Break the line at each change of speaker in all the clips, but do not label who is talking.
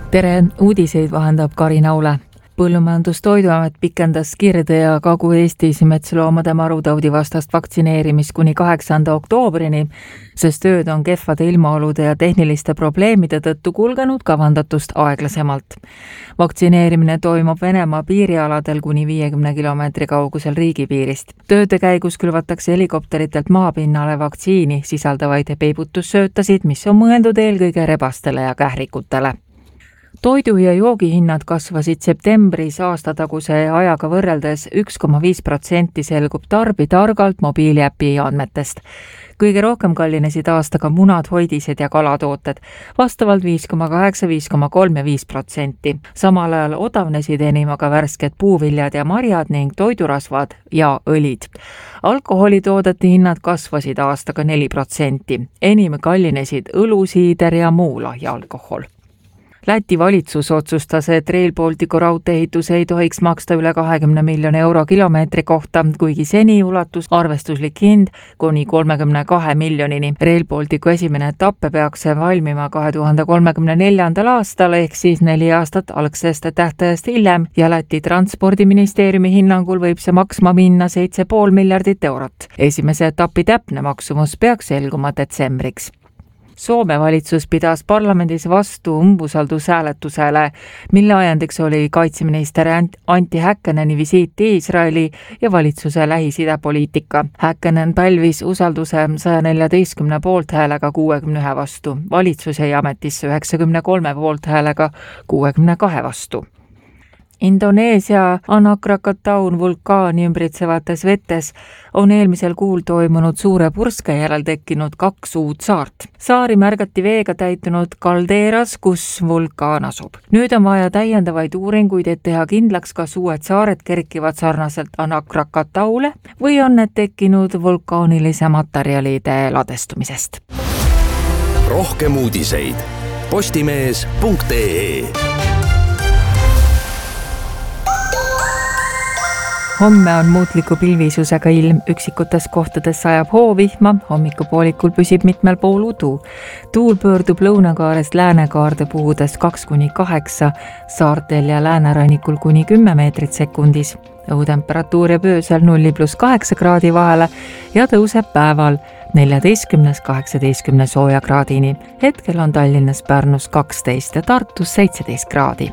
Tere, uudiseid vahendab Karin Aule. Põllumajandustoiduamet pikendas Kirde- ja Kagu-Eestis metsloomade marutaudi vastast vaktsineerimist kuni 8. oktoobrini, sest tööd on kehvade ilmaolude ja tehniliste probleemide tõttu kulgenud kavandatust aeglasemalt. Vaktsineerimine toimub Venemaa piirialadel kuni 50 kilomeetri kaugusel riigipiirist. Tööde käigus külvatakse helikopteritelt maapinnale vaktsiini sisaldavaid peibutussöötasid, mis on mõeldud eelkõige rebastele ja kährikutele. Toidu- ja joogihinnad kasvasid septembris aastataguse ajaga võrreldes 1,5%, selgub Tarbitargalt mobiiliäpi andmetest. Kõige rohkem kallinesid aastaga munad, hoidised ja kalatooted, vastavalt 5,8, 5,3 ja 5%. Samal ajal odavnesid enim aga värsked puuviljad ja marjad ning toidurasvad ja õlid. Alkoholitoodete hinnad kasvasid aastaga 4%. Enim kallinesid õlusiider ja muu lahja alkohol. Läti valitsus otsustas, et Rail Balticu raudteeehitus ei tohiks maksta üle 20 miljoni euro kilomeetri kohta, kuigi seni ulatus arvestuslik hind kuni 32 miljonini. Rail Balticu esimene etapp peaks valmima 2034. aastal ehk siis 4 aastat algsest tähtajast hiljem ja Läti transpordiministeeriumi hinnangul võib see maksma minna 7,5 miljardit eurot. Esimese etapi täpne maksumus peaks selguma detsembriks. Soome valitsus pidas parlamendis vastu umbusaldushääletusele, mille ajendiks oli kaitseminister Antti Häkkäneni visiit Iisraeli ja valitsuse Lähis-Ida poliitika. Häkkänen pälvis usalduse 114 poolthäälega 61 vastu. Valitsus jäi ametisse 93 poolthäälega 62 vastu. Indoneesia Anak Krakataun vulkaani ümbritsevates vetes on eelmisel kuul toimunud suure purske järel tekkinud 2 uut saart. Saari märgati veega täitunud kaldeeras, kus vulkaan asub. Nüüd on vaja täiendavaid uuringuid, et teha kindlaks, kas uued saared kerkivad sarnaselt Anak Krakataule või on need tekkinud vulkaanilise materjalide ladestumisest.
Rohkem uudiseid postimees.ee.
Homme on muutliku pilvisusega ilm, üksikutes kohtades sajab hoovihma, hommikupoolikul püsib mitmel pool udu. Tuul pöördub lõunakaarest läänekaarde puhudes 2-8, saartel ja läänerannikul kuni 10 meetrit sekundis. Õhutemperatuur jääb öösel 0+8 kraadi vahele ja tõuseb päeval 14-18 sooja kraadini. Hetkel on Tallinnas, Pärnus 12 ja Tartus 17 kraadi.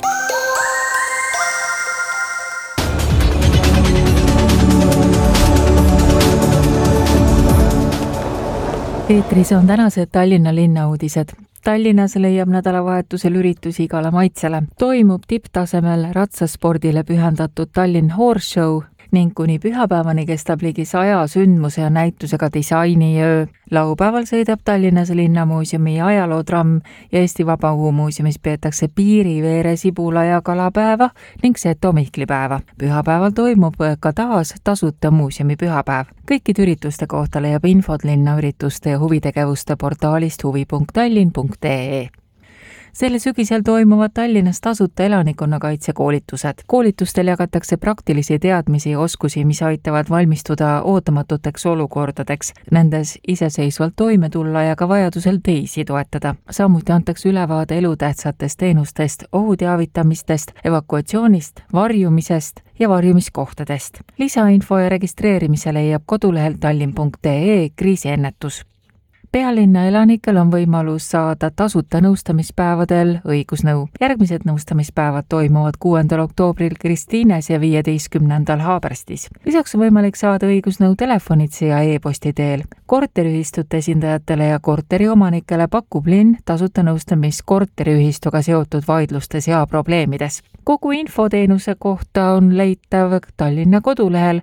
Eetris on tänased Tallinna linna uudised. Tallinnas leiab nädalavahetusel üritusi igale maitsele. Toimub tipptasemel ratsaspordile pühendatud Tallinn Horse Show ning kuni pühapäevani kestab ligi 100 sündmuse ja näitusega disainiöö. Laupäeval sõidab Tallinnas Linnamuuseumi ajalootramm ja Eesti Vabaõhumuuseumis peetakse piiriveere, sibula ja kalapäeva ning Seto Mihklipäeva. Pühapäeval toimub ka taas tasuta muuseumi pühapäev. Kõikide ürituste kohta leiab infot linna ürituste ja huvitegevuste portaalist huvi.tallinn.ee. Selle sügisel toimuvad Tallinnas tasuta elanikkonnakaitsekoolitused. Koolitustel jagatakse praktilisi teadmisi ja oskusi, mis aitavad valmistuda ootamatuteks olukordadeks, nendes iseseisvalt toime tulla ja ka vajadusel teisi toetada. Samuti antakse ülevaade elutähtsatest teenustest, ohuteavitamistest, evakuatsioonist, varjumisest ja varjumiskohtadest. Lisainfo ja registreerimise leiab kodulehel tallinn.ee kriisiennetus. Pealinna elanikel on võimalus saada tasuta nõustamispäevadel õigusnõu. Järgmised nõustamispäevad toimuvad 6. oktoobril Kristiines ja 15. Haaberstis. Lisaks on võimalik saada õigusnõu telefonitsi ja e-posti teel. Korteriühistute esindajatele ja korteriomanikele pakub linn tasuta nõustamist korteriühistuga seotud vaidlustes ja probleemides. Kogu infoteenuse kohta on leitav Tallinna kodulehel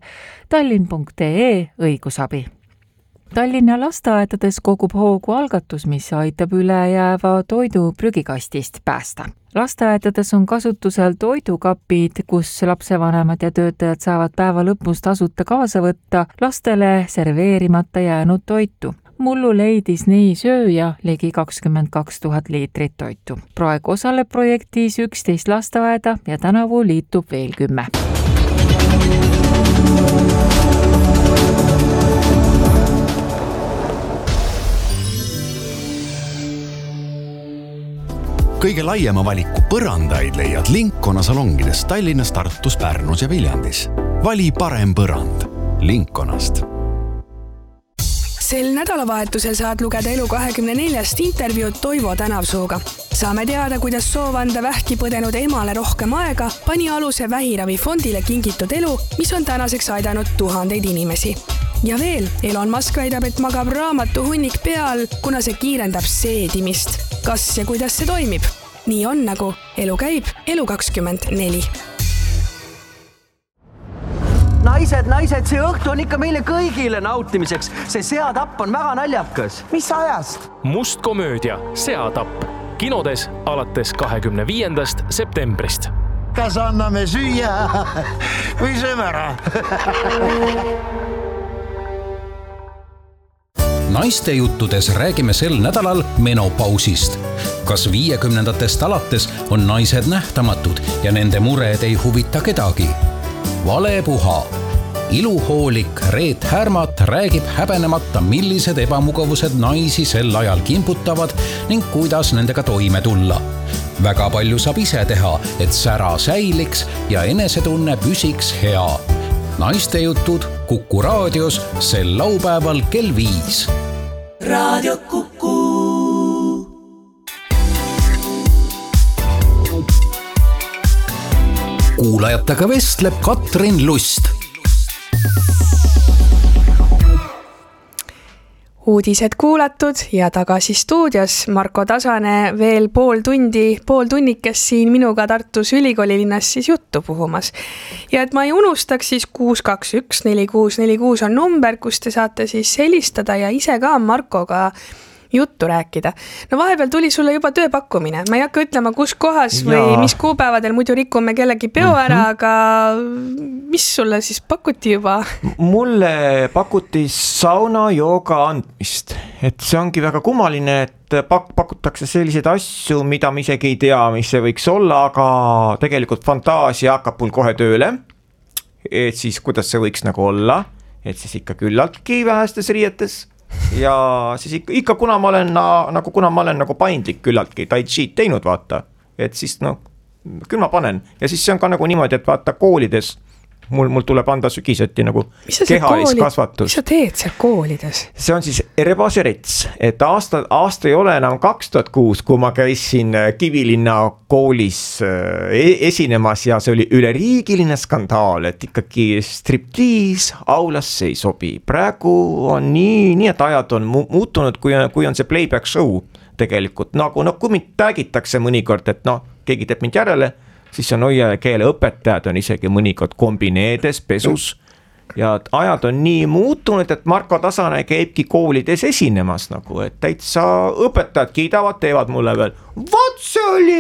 tallinn.ee õigusabi. Tallinna lasteaedades kogub hoogu algatus, mis aitab ülejääva toidu prügikastist päästa. Lasteaedades on kasutusel toidukapid, kus lapsevanemad ja töötajad saavad päeva lõpus tasuta kaasa võtta lastele serveerimata jäänud toitu. Mullu leidis nii sööja ligi 22 000 liitrit toitu. Praegu osaleb projektis 11 lasteaeda ja tänavu liitub veel 10.
kõige laiema valiku põrandaid leiad Lincona salongides Tallinnas, Tartus, Pärnus ja Viljandis. Vali parem põrand Linconast.
Sel nädalavahetusel saad lugeda Elu24 intervjuud Toivo Tänavsooga. Saame teada, kuidas soov anda vähki põdenud emale rohkem aega pani aluse vähiravifondile kingitud elu, mis on tänaseks aidanud tuhandeid inimesi. Ja veel, Elon Musk väidab, et magab raamatu hunnik peal, kuna see kiirendab seedimist. Kas ja kuidas see toimib? Nii on, nagu elu käib, Elu24.
Naised, see õhtu on ikka meile kõigile nautimiseks. See seatapp on väga naljakas.
Mis ajast?
Must komöödia Seatapp. Kinodes alates 25. septembrist.
Kas anname süüa või sööme ära?
Naistejuttudes räägime sel nädalal menopausist. Kas 50-ndatest alates on naised nähtamatud ja nende mured ei huvita kedagi? Valepuha. Iluhoolik Reet Härmat räägib häbenemata, millised ebamugavused naisi sel ajal kimputavad ning kuidas nendega toime tulla. Väga palju saab ise teha, et sära säiliks ja enesetunne püsiks hea. Naistejutud Kuku raadios sel laupäeval kell 5.
Raadio Kuku.
Kuulajatega vestleb Katrin Lust.
Uudised kuulatud ja tagasi stuudios Marko Tasane veel pool tunnikes siin minuga Tartus Ülikoolilinnas siis juttu puhumas. Ja et ma ei unustaks, siis 621 4646 on number, kus te saate siis helistada ja ise ka Markoga juttu rääkida. No vahepeal tuli sulle juba tööpakkumine. Ma ei hakka ütlema, kus kohas või mis kuupäevadel, muidu rikume kellegi peo ära, aga mis sulle siis pakuti juba?
Mulle pakuti sauna jooga andmist. Et see ongi väga kummaline, et pakutakse selliseid asju, mida ma isegi ei tea, mis see võiks olla, aga tegelikult fantaasia hakkab mul kohe tööle. Et siis kuidas see võiks nagu olla, et siis ikka küllaltki vähestes riietes. Ja siis ikka kuna ma olen nagu paindlik küllaltki tai chi'd teinud, vaata, et siis küll ma panen ja siis see on ka nagu niimoodi, et vaata koolides mul tuleb anda sügiseti nagu kehaliskasvatus.
Mis sa teed seal koolides?
See on siis Rebaserets, et aasta ei ole enam 2006, kui ma käisin Kivilinna koolis esinemas ja see oli üleriigiline skandaal, et ikkagi striptiis aulasse ei sobi. Praegu on nii et ajad on muutunud, kui on see playback show tegelikult. Nagu kui mind täägitakse mõnikord, et keegi teeb mind järele, siis on keele õpetajad on isegi mõnikord kombineedes pesus ja ajad on nii muutunud, et Marko Tasane käibki koolides esinemas nagu, et täitsa õpetajad kiidavad, teevad mulle veel Vot see oli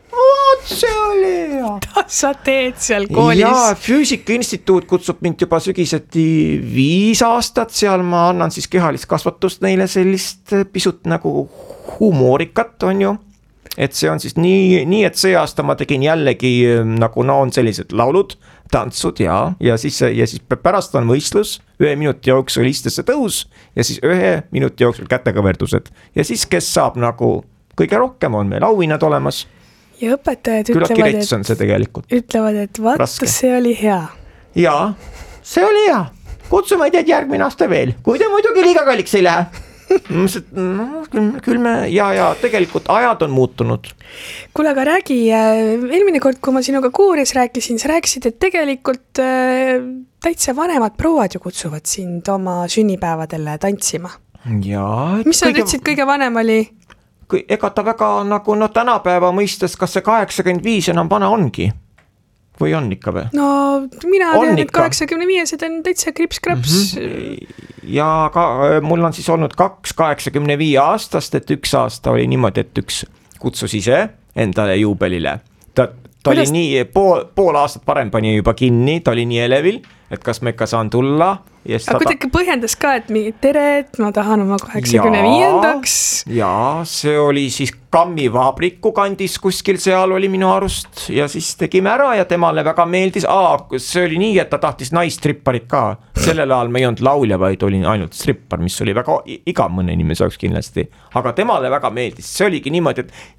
hea.
Sa teed seal koolis?
Ja Füüsikainstituut kutsub mind juba sügiseti 5 aastat, seal ma annan siis kehaliskasvatust neile sellist pisut nagu humoorikat on ju. Et see on siis nii, et see aasta ma tegin jällegi nagu on sellised laulud, tantsud ja siis pärast on võistlus, 1 minuti jooksul istesse tõus ja siis 1 minuti jooksul kätekõverdused. Ja siis kes saab nagu kõige rohkem on meil auhinnad olemas.
Ja õpetajad ütlevad, et vaata, see oli hea.
Jaa, see oli hea. Kutsume teid järgmine aasta veel, kui te muidugi liiga kalliks ei lähe. Küll me ja tegelikult ajad on muutunud.
Kuule, aga räägi, eelmine kord, kui ma sinuga kuuris rääkisin, sa rääkisid, et tegelikult täitsa vanemad prouad ju kutsuvad sind oma sünnipäevadele tantsima.
Jaa.
Mis sa ütlesid, kõige vanem oli?
Ega ta väga nagu tänapäeva mõistes, kas see 85 enam vana ongi? Või on ikka või?
No mina tean, et 85 on täitsa krips-kraps.
Ja mul on siis olnud 2 85 aastast, et 1 aasta oli niimoodi, et üks kutsus ise endale juubelile. Ta oli nii, pool aastat parem pani juba kinni, ta oli nii elevil, et kas ma ikka saan tulla.
Aga kuidagi põhjendas ka, et tere, et ma tahan oma 85-ndaks.
Jaa, see oli siis Kammivabriku kandis kuskil, seal oli minu arust ja siis tegime ära ja temale väga meeldis. See oli nii, et ta tahtis naistripparit ka. Sellel ajal me ei olnud laulja, vaid oli ainult strippar, mis oli väga igav mõne inimese jaoks kindlasti. Aga temale väga meeldis. See oligi niimoodi, et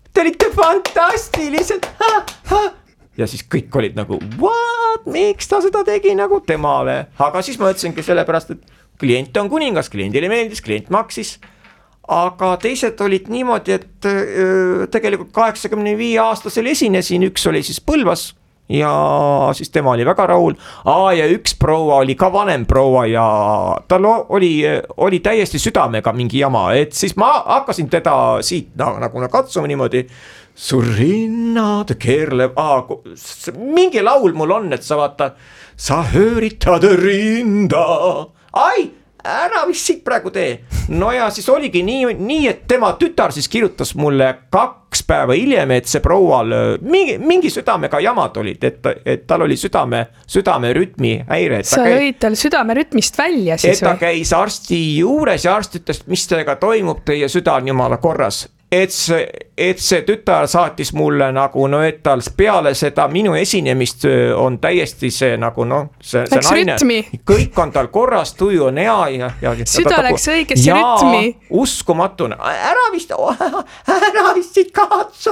te olite fantastilised. Ja siis kõik olid nagu, what, miks ta seda tegi nagu temale. Aga siis ma ütlesingi sellepärast, et klient on kuningas, kliendile meeldis, klient maksis. Aga teised olid niimoodi, et tegelikult 85-aastasel esinesin, üks oli siis Põlvas ja siis tema oli väga rahul. Ja üks proua oli ka vanem proua ja tal oli täiesti südamega mingi jama, et siis ma hakkasin teda siit nagu katsuma niimoodi. Su rinnad keerleb, mingi laul mul on, et sa vaata, sa hööritad rinda. Ai, ära vist siit praegu tee. No ja siis oligi nii, et tema tütar siis kirjutas mulle 2 päeva hiljem, et see proual mingi südamega jamad olid, et tal oli südamerütmi häire.
Sa lõid tal südamerütmist välja siis
või? Et ta käis arsti juures ja arst ütles, mis teiega toimub, teie süda on jumala korras. Et see tütar saatis mulle nagu, no et tal peale seda minu esinemist on täiesti see nagu see naine,
rütmi.
Kõik on tal korras, tuju on hea ja
süda läks õigesse rütmi.
Uskumatu, ära vist siit katsu,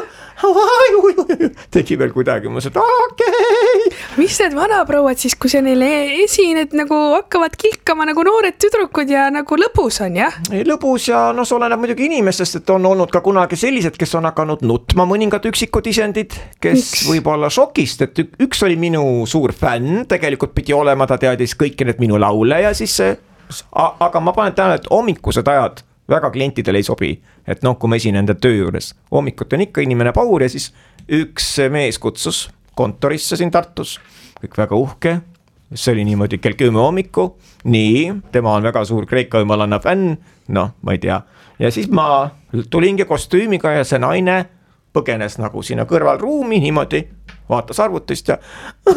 tegi veel kuidagi, ma saad, okei.
Mis need vanaprouad siis, kui see neile esined nagu hakkavad kilkama nagu noored tüdrukud ja nagu lõbus on, jah?
Lõbus ja see oleneb muidugi inimestest, et on olnud ka kunagi sellised, kes on hakanud nutma, mõningad üksikud isendid, kes võib olla šokist, et üks oli minu suur fänn, tegelikult pidi olema, ta teadis kõiki need minu laule ja siis aga ma panen tähele, et hommikused ajad väga klientidele ei sobi, et kui ma esinen enda töö juures, hommikut on ikka inimene paur ja siis üks mees kutsus kontorisse siin Tartus, kõik väga uhke, see oli niimoodi kell 10 hommiku, nii, tema on väga suur Kreeka jumalanna fänn, ma ei tea, ja siis ma tulingi kostüümiga ja see naine põgenes nagu sinna kõrvalruumi niimoodi, vaatas arvutist ja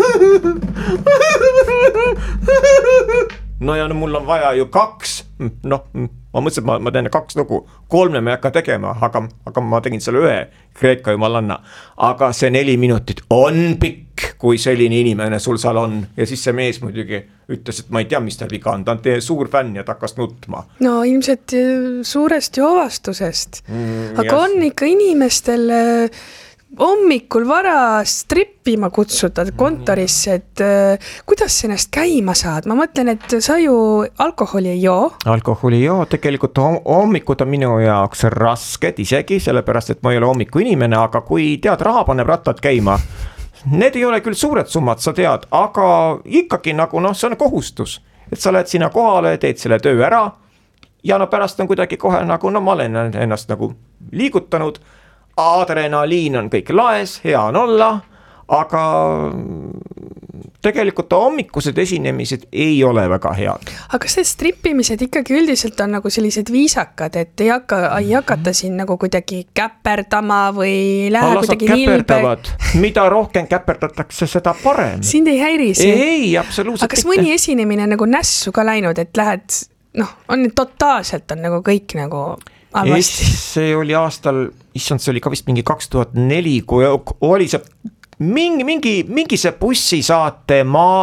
ja mul on vaja ju 2, ma mõtlesin, et ma teen 2 lugu, 3 me ei hakka tegema, aga ma tegin selle 1 Kreeka jumalanna, aga see 4 minutit on pikk, kui selline inimene sul seal on ja siis see mees muidugi ütles, et ma ei tea, mis tal viga on, ta on teie suur fänn ja ta hakkas nutma.
No ilmselt suurest joovastusest, aga on ikka inimestel hommikul vara strippima kutsuda kontorisse, et kuidas sa ennast käima saad? Ma mõtlen, et sa ju alkoholi ei joo.
Alkoholi ei joo, tegelikult hommikud on minu jaoks rasked isegi, sellepärast, et ma ei ole hommiku inimene, aga kui tead, raha paneb rattad käima, need ei ole küll suured summad, sa tead, aga ikkagi nagu see on kohustus, et sa lähed sinna kohale, teed selle töö ära ja pärast on kuidagi kohe nagu, ma olen ennast nagu liigutanud, adrenaliin on kõik laes, hea on olla, aga tegelikult hommikused esinemised ei ole väga head.
Aga kas need strippimised ikkagi üldiselt on nagu sellised viisakad, et ei hakata siin nagu kuidagi käperdama või lähe kuidagi nilbe?
Mida rohkem käperdatakse, seda parem.
Sind ei häiri see?
Ei, absoluutselt.
Aga kas mõni esinemine nagu nässu ka läinud, et lähed, on totaalselt on nagu kõik nagu halvasti?
See oli aastal, see oli ka vist mingi 2004, kui oli see mingi see bussisaate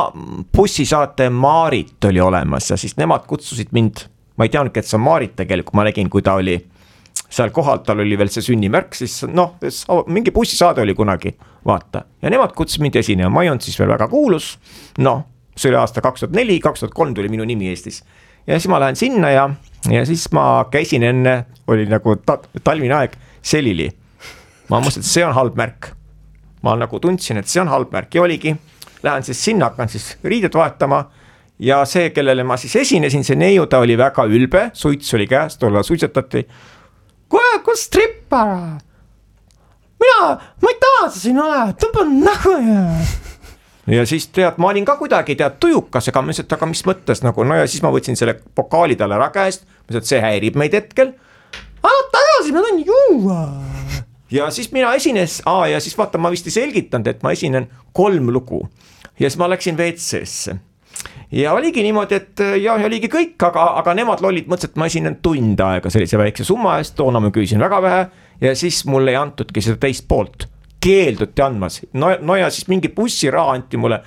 Maarit oli olemas ja siis nemad kutsusid mind, ma ei teadnud, et see on Maarit tegelikult, ma nägin, kui ta oli seal kohal, tal oli veel see sünnimärk, siis mingi bussisaade oli kunagi, vaata, ja nemad kutsusid mind esinema, ma ei olnud siis veel väga kuulus, see oli aasta 2004, 2003 tuli minu nimi Eestis ja siis ma lähen sinna ja siis ma käisin enne, oli nagu talvine aeg, selili. Ma mõtlesin, et see on halb märk. Ma nagu tundsin, et see on halb märk ja oligi. Lähen siis sinna, hakkan siis riided vahetama ja see, kellele ma siis esinesin, see neiu, ta oli väga ülbe, suits oli käest, tolla suitsetati. Kus strippara? Ma ei taha siin ole, tõmban nagu ja siis tead, ma olin ka kuidagi tujukas, aga mis mõttes nagu, ja siis ma võtsin selle pokaali talle ära käest, see häirib meid hetkel. Tagasi, ma tahan juua. Ja siis mina esines, ja siis vaata, ma vist ei selgitanud, et ma esinen 3 lugu ja siis ma läksin WC-sse. Ja oligi niimoodi, et oligi kõik, aga nemad lollid mõtlesid, et ma esinen tund aega sellise väikse summa eest, toona ma küsisin väga vähe ja siis mulle ei antudki seda teist poolt. Keelduti andmas, ja siis mingi bussiraha anti mulle,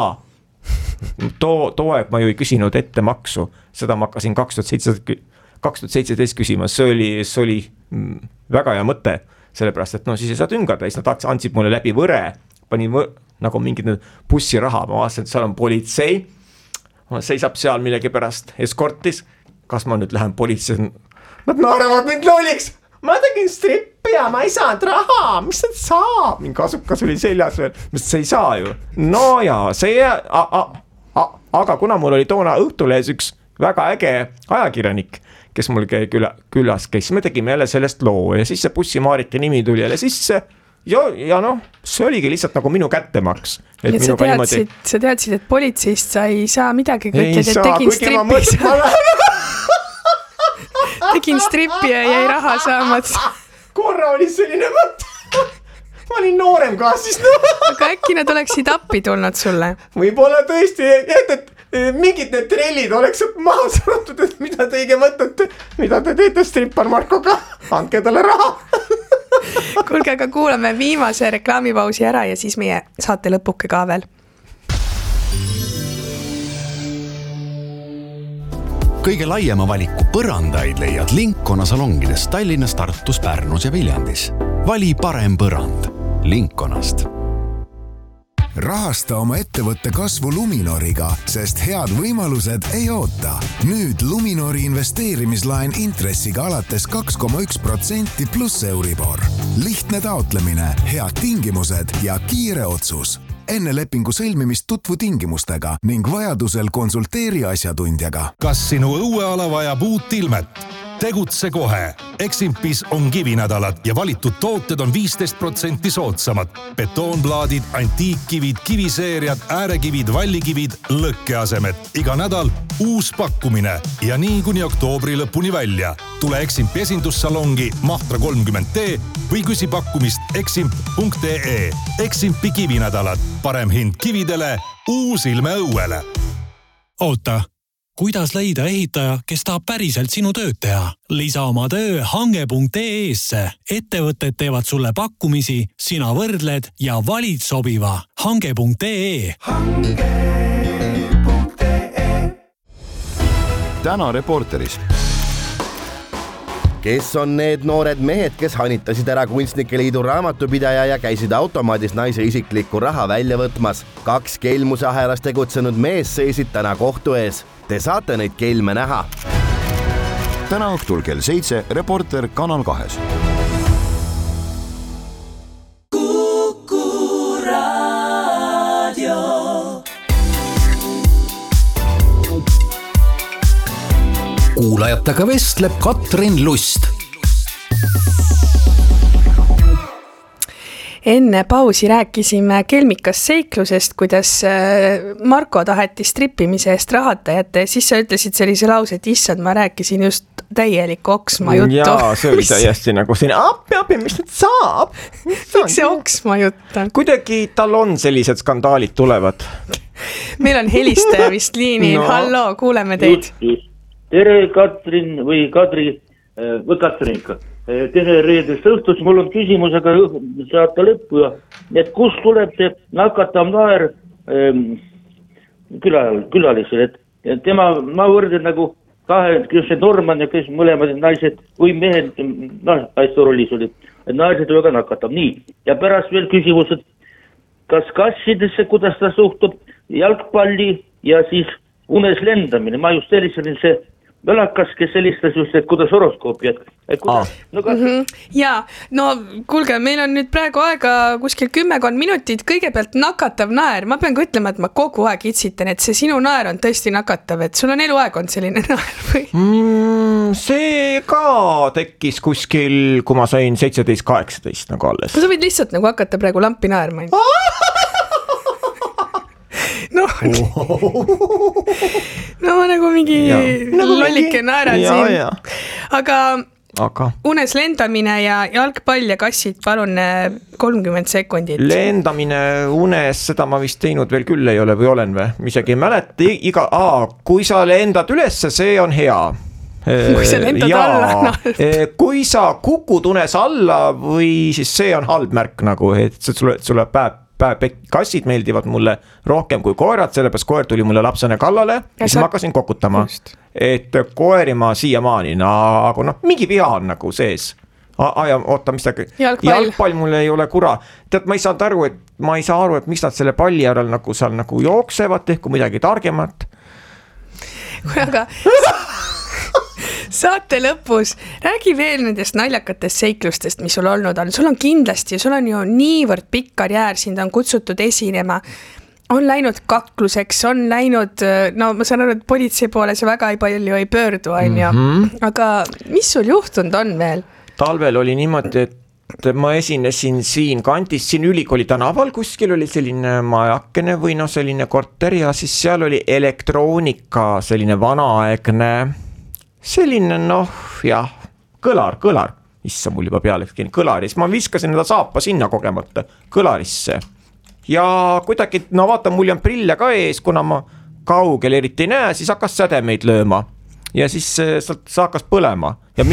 too aeg ma ju ei küsinud ette maksu, seda ma hakkasin 2017 küsima, see oli väga hea mõte, sellepärast, et no siis ei saa tüngada, siis nad andsid mulle läbi võre, pani nagu mingid bussiraha, ma vaatasin, et seal on politsei, seisab seal millegi pärast eskortis, kas ma nüüd lähen politsei, nad naaravad mind lolliks, ma tegin strippi ja ma ei saanud raha, mis nad saab, mingi kasukas oli seljas veel, mis see ei saa ju, no ja see, aga kuna mul oli toona Õhtulehes üks väga äge ajakirjanik, kes mul külas käis, me tegime jälle sellest loo ja siis see Bussimaariti nimi tuli jälle sisse ja noh, see oligi lihtsalt nagu minu kättemaks.
Et sa teadsid, et politseist sa ei saa midagi, kui ütled, et tegin strippi. Tegin strippi ja jäi raha saamad.
Korra oli selline mõte. Ma olin noorem ka siis.
Aga äkki nad oleksid appi tulnud sulle?
Võib-olla tõesti, et mingid need trellid oleks maha sõnatud, et mida te õige mõtlete, mida te teete strippar Markoga, andke talle raha.
Kuulge, aga kuulame viimase reklaamipausi ära ja siis meie saate lõpuke ka veel.
Kõige laiema valiku põrandaid leiad Linkona salongides Tallinnas, Tartus, Pärnus ja Viljandis. Vali parem põrand Linkonast.
Rahasta oma ettevõtte kasvu Luminoriga, sest head võimalused ei oota. Nüüd Luminori investeerimislaen intressiga alates 2,1% pluss Euribor. Lihtne taotlemine, head tingimused ja kiire otsus. Enne lepingu sõlmimist tutvu tingimustega ning vajadusel konsulteeri asjatundjaga.
Kas sinu õueala vajab uut ilmet? Tegutse kohe. Eximpis on kivinädalad ja valitud tooted on 15% soodsamad. Betoonplaadid, antiikkivid, kiviseeriad, äärekivid, vallikivid, lõkkeasemed. Iga nädal uus pakkumine ja nii kuni oktoobri lõpuni välja. Tule Eximpi esindussalongi Mahtra 30T või küsi pakkumist eximp.ee. Eximpi kivinädalad. Parem hind kividele, uus ilme õuele.
Oota. Kuidas leida ehitaja, kes tahab päriselt sinu tööd teha? Lisa oma töö hange.ee-sse. Ettevõtted teevad sulle pakkumisi, sina võrdled ja valid sobiva. Hange.ee.
Täna Reporteris. Kes on need noored mehed, kes hanitasid ära Kunstnike Liidu raamatupidaja ja käisid automaadis naise isiklikku raha välja võtmas? 2 kelmuse ahelas tegutsenud mees seisid täna kohtu ees. Te saate neid kelme näha.
Täna õhtul kell 7 Reporter Kanal 2.
Kuku Raadio.
Kuulajatega vestleb Katrin Lust.
Enne pausi rääkisime kelmikas seiklusest, kuidas Marko taheti strippimise eest rahata jätta ja siis sa ütlesid sellise lause, et issand, ma rääkisin just täielikku oksma juttu.
Jaa, see oli täiesti nagu siin appi, mis nüüd saab?
Miks see oksma jutt on?
Kuidagi tal on sellised skandaalid tulevad.
Meil on helistaja vist liinil. No. Hallo, kuuleme teid.
Tere Katrin või Kadri või Katrinka. Tere reedest õhtus, mul on küsimus, aga saate lõppu ja et kust tuleb see nakatav naer külalisel, et tema, ma võrden nagu kes see Norman ja kes mõlemad naised või mehed, naiste rollis oli, et naised väga nakatab, nii. Ja pärast veel küsimus, et kas kassidesse, kuidas ta suhtub jalgpalli ja siis unes lendamine, ma just selliselin see Välakas, kes helistas just, et kuidas horoskoopi
Jaa, no kuulge, meil on nüüd praegu aega kuskil 10 minutit, kõigepealt nakatav naer, ma pean ka ütlema, et ma kogu aeg itsitan, et see sinu naer on tõesti nakatav, et sul on eluaeg on selline naer või?
See ka tekkis kuskil, kui ma sain 17-18 nagu alles.
Sa võid lihtsalt nagu hakata praegu lampi naerma. No nagu mingi lollike naerad siin. Aga unes lendamine ja jalgpall ja kassid, palun 30 sekundit.
Lendamine unes, seda ma vist teinud veel küll ei ole või olen või? Isegi ei mäleta, kui sa lendad ülesse, see on hea.
Kui sa lendad alla.
Kui sa kukud unes alla või siis see on halb märk nagu, et sulle kassid meeldivad mulle rohkem kui koerad, sellepärast koer tuli mulle lapsene kallale ja siis ma hakkasin kokutama. Et koeri ma siiamaani, aga mingi viha on nagu sees. ja oota, mis ta...
Jalgpall
mul ei ole kura. Tead, ma ei saa aru, et miks nad selle palli järel nagu seal nagu jooksevad, tehku midagi targemat.
Aga saate lõpus räägi veel nendest naljakatest seiklustest, mis sul olnud on. Sul on kindlasti, sul on ju niivõrd pikk karjäär, sind on kutsutud esinema. On läinud kakluseks, on läinud, no ma saan aru, et politsei poole see väga palju ei pöördu, on ju. Aga mis sul juhtunud on veel?
Talvel oli niimoodi, et ma esinesin siin kantis, siin ülikooli tänaval, kuskil oli selline majakene või no selline korter ja siis seal oli elektroonika, selline vanaaegne, selline kõlar, issa mul juba peale kõlaris, ma viskasin seda saapa sinna kogemata, kõlarisse. Ja kuidagi, no vaata, mul on prille ka ees, kuna ma kaugel eriti ei näe, siis hakkas sädemeid lööma. Ja siis see hakkas põlema. Ja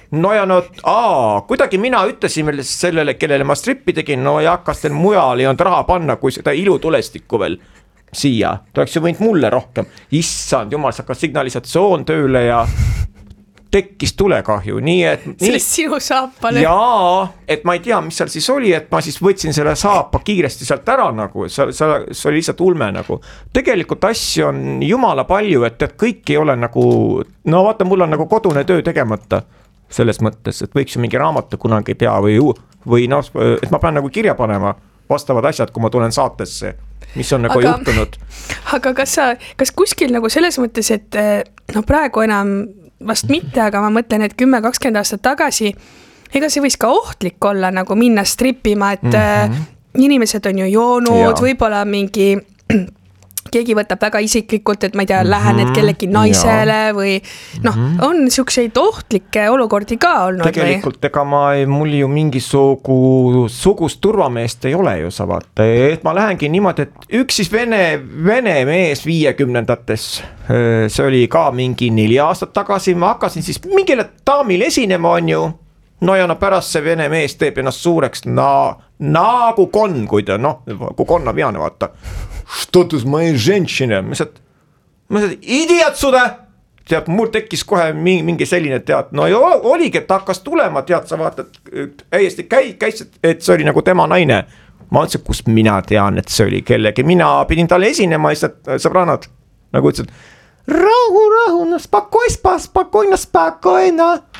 kuidagi mina ütlesin veel sellele, kellele ma strippi tegin, no ja hakkas teil mujal ei olnud raha panna, kui seda ilutulestikku veel siia. Ta oleks ju võinud mulle rohkem. Issand, jumal, see hakkas signalisatsioon tööle ja... tekkis tulekahju, nii et...
Sellest sinu saapale.
Jaa, et ma ei tea, mis seal siis oli, et ma siis võtsin selle saapa kiiresti sealt ära nagu, see oli lihtsalt ulme nagu. Tegelikult asju on jumala palju, et kõik ei ole nagu, no vaata, mul on nagu kodune töö tegemata selles mõttes, et võiks ju mingi raamatu kunagi tea või no, et ma pean nagu kirja panema vastavad asjad, kui ma tulen saatesse, mis on nagu juhtunud.
Aga kas kuskil nagu selles mõttes, et no praegu enam vast mitte, aga ma mõtlen, et 10-20 aastat tagasi, ega see võis ka ohtlik olla nagu minna strippima, et inimesed on ju joonud, võib-olla mingi, keegi võtab väga isiklikult, et ma ei tea, lähened kellegi naisele või noh, on siukseid ohtlikke olukordi ka olnud.
Tegelikult ega mul ju mingisugust turvameest ei ole ju, sa vaata, et ma lähengi niimoodi, et üks siis vene mees 50-ndates, see oli ka mingi 4 aastat tagasi, ma hakkasin siis mingile daamile esinema on ju, no ja no pärast see vene mees teeb ennast suureks nagu konn, kui ta, kui konna peane, vaata. Что ты с моей женщиной? Ma saad, idi отсюда! Tead, mul tekkis kohe mingi selline, tead, no oligi, et ta hakkas tulema, tead, sa vaatad, täiesti käis, et see oli nagu tema naine. Ma ütlesin, kus mina tean, et see oli kellegi. Mina pidin talle esinema, sõbrannad, nagu ütlesid, rahu, no spokojna.